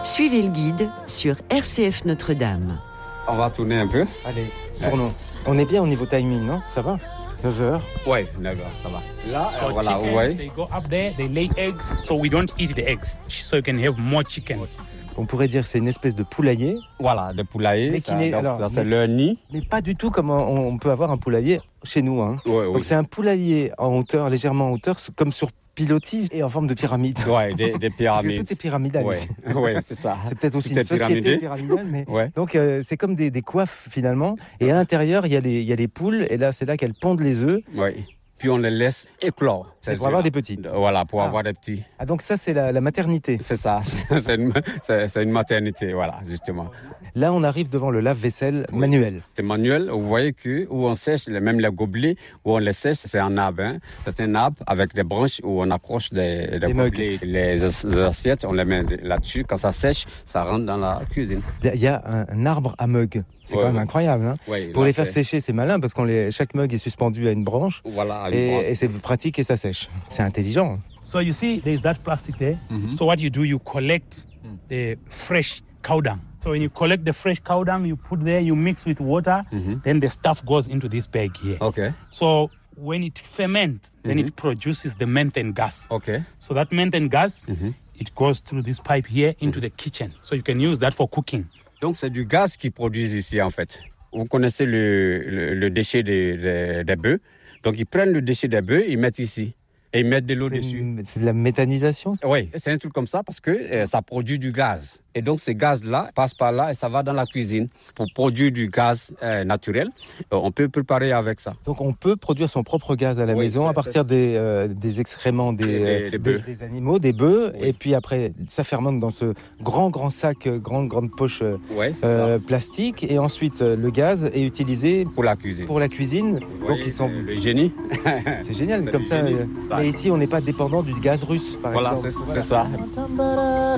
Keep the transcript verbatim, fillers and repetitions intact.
Suivez le guide sur R C F Notre-Dame. On va tourner un peu. Allez, tournons. On est bien au niveau timing, non? Ça va? neuf heures. Oui, neuf heures, ça va. Là, So euh, voilà, chickens, vous voyez. they go up there, they lay eggs, so we don't eat the eggs, so you can have more chickens. On pourrait dire que c'est une espèce de poulailler, Voilà, de poulailler. Mais qui ça, n'est- donc, alors, ça, c'est mais- leur nid. mais pas du tout comme on, on peut avoir un poulailler chez nous. Hein. Ouais, Donc oui. c'est un poulailler en hauteur, légèrement en hauteur, comme sur pilotis et en forme de pyramide. Ouais, des, des Parce que pyramides. tout est pyramidal Ouais, ici. ouais, c'est ça. C'est peut-être aussi Tout une est société pyramidé. pyramidale, mais Ouais. donc euh, c'est comme des, des coiffes finalement. Et à l'intérieur, il y a les, il y a les poules, et là c'est là qu'elles pondent les œufs. Oui. Puis on les laisse éclore. C'est pour avoir des petits. Voilà, pour Ah. avoir des petits. Ah donc ça c'est la, la maternité. C'est ça, c'est une, c'est, c'est une maternité, voilà, justement. Là on arrive devant le lave-vaisselle Oui. manuel. C'est manuel, vous voyez que où on sèche, les- même les gobelets, où on les sèche, c'est un arbre. Hein. C'est un arbre avec des branches où on accroche des, des Des mugs. gobelets. Les, as- les assiettes, on les met là-dessus. Quand ça sèche, ça rentre dans la cuisine. Il y a un, un arbre à mug. C'est Ouais, quand même ouais. incroyable. Hein. Ouais, Pour là, les faire c'est- sécher, c'est malin parce que chaque mug est suspendu à une branche Voilà, une branche. et, et c'est pratique et ça sèche. C'est intelligent. So you see, there's that plastic there. So what you do, you collect the fresh cow dung. So when you collect the fresh cow dung, you put there, you mix with water, then the stuff goes into this bag here. OK, So when it ferments, then it produces the methane gas. OK. So that methane gas, it goes through this pipe here into the kitchen. So you can use that for cooking. Donc, c'est du gaz qu'ils produisent ici, en fait. Vous connaissez le, le, le déchet des, des, des bœufs. Donc, ils prennent le déchet des bœufs, ils mettent ici. Et ils mettent de l'eau C'est dessus. une- c'est de la méthanisation. Oui, c'est un truc comme ça parce que euh, ça produit du gaz. Et donc, ce gaz-là passe par là et ça va dans la cuisine pour produire du gaz euh, naturel. Euh, on peut préparer avec ça. Donc on peut produire son propre gaz à la Oui, maison c'est- à partir des, euh, des excréments des, Des- des- euh, des des- bœufs. des animaux, des bœufs, Oui. et puis après ça fermente dans ce grand grand sac, euh, grande grande poche euh, Oui, c'est euh, plastique, et ensuite euh, le gaz est utilisé ça. Pour la cuisine. pour la cuisine. Vous Donc voyez, ils sont, le, le génie. c'est génial c'est comme du ça. génie. euh, Mais ici on n'est pas dépendant du gaz russe par Voilà, exemple. c'est, c'est ça.